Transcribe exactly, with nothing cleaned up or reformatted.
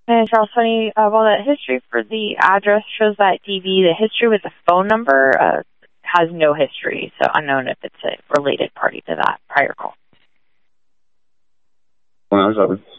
And Charles Funny, uh, well, the history for the address shows that D B, the history with the phone number uh, has no history, so unknown if it's a related party to that prior call. Well,